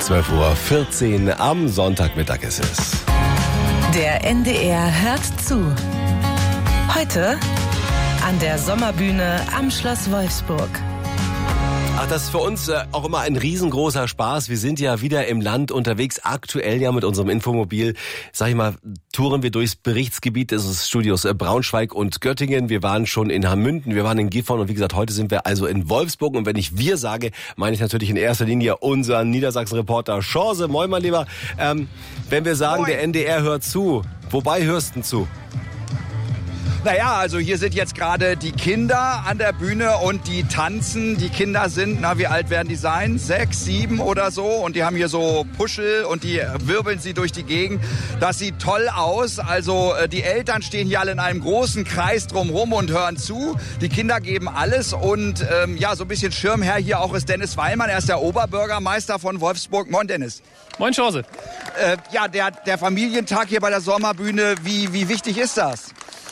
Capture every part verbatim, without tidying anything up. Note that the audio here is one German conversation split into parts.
zwölf Uhr vierzehn am Sonntagmittag ist es. Der N D R hört zu. Heute an der Sommerbühne am Schloss Wolfsburg. Ach, das ist für uns äh, auch immer ein riesengroßer Spaß. Wir sind ja wieder im Land unterwegs, aktuell ja mit unserem Infomobil. Sag ich mal, touren wir durchs Berichtsgebiet des Studios äh, Braunschweig und Göttingen. Wir waren schon in Hammünden, wir waren in Gifhorn und wie gesagt, heute sind wir also in Wolfsburg. Und wenn ich wir sage, meine ich natürlich in erster Linie unseren Niedersachsen-Reporter Schorse. Moin, mein Lieber. Ähm, wenn wir sagen, Moin. Der N D R hört zu, wobei hörst du zu? Naja, also hier sind jetzt gerade die Kinder an der Bühne und die tanzen. Die Kinder sind, na wie alt werden die sein? Sechs, sieben oder so. Und die haben hier so Puschel und die wirbeln sie durch die Gegend. Das sieht toll aus. Also die Eltern stehen hier alle in einem großen Kreis drumherum und hören zu. Die Kinder geben alles. Und ähm, ja, so ein bisschen Schirmherr hier auch ist Dennis Weilmann. Er ist der Oberbürgermeister von Wolfsburg. Moin, Dennis. Moin, Chance. Äh, ja, der, der Familientag hier bei der Sommerbühne, wie, wie wichtig ist das?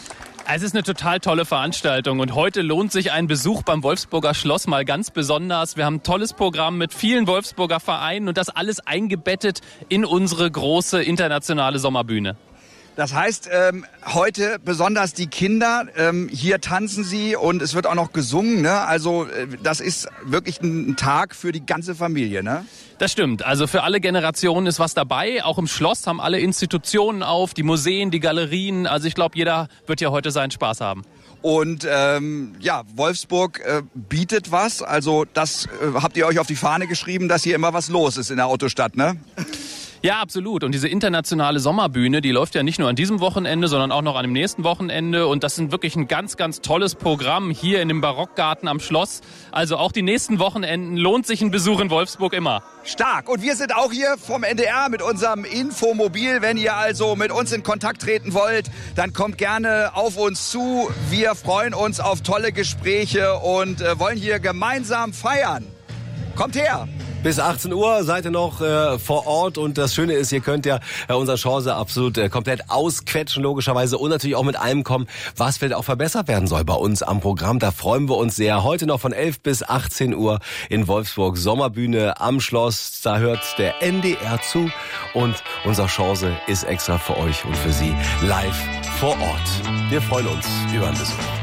Es ist eine total tolle Veranstaltung und heute lohnt sich ein Besuch beim Wolfsburger Schloss mal ganz besonders. Wir haben ein tolles Programm mit vielen Wolfsburger Vereinen und das alles eingebettet in unsere große internationale Sommerbühne. Das heißt, ähm, heute besonders die Kinder, ähm, hier tanzen sie und es wird auch noch gesungen, ne? Also äh, das ist wirklich ein Tag für die ganze Familie, ne? Das stimmt. Also für alle Generationen ist was dabei. Auch im Schloss haben alle Institutionen auf, die Museen, die Galerien. Also ich glaube, jeder wird ja heute seinen Spaß haben. Und ähm, ja, Wolfsburg äh, bietet was. Also das äh, habt ihr euch auf die Fahne geschrieben, dass hier immer was los ist in der Autostadt, ne? Ja, absolut. Und diese internationale Sommerbühne, die läuft ja nicht nur an diesem Wochenende, sondern auch noch an dem nächsten Wochenende. Und das ist wirklich ein ganz, ganz tolles Programm hier in dem Barockgarten am Schloss. Also auch die nächsten Wochenenden lohnt sich ein Besuch in Wolfsburg immer. Stark. Und wir sind auch hier vom N D R mit unserem Infomobil. Wenn ihr also mit uns in Kontakt treten wollt, dann kommt gerne auf uns zu. Wir freuen uns auf tolle Gespräche und äh, wollen hier gemeinsam feiern. Kommt her! Bis achtzehn Uhr seid ihr noch äh, vor Ort und das Schöne ist, ihr könnt ja äh, unsere Chance absolut äh, komplett ausquetschen, logischerweise, und natürlich auch mit allem kommen, was vielleicht auch verbessert werden soll bei uns am Programm. Da freuen wir uns sehr. Heute noch von elf bis achtzehn Uhr in Wolfsburg, Sommerbühne am Schloss. Da hört der N D R zu und unsere Chance ist extra für euch und für Sie live vor Ort. Wir freuen uns über einen Besuch.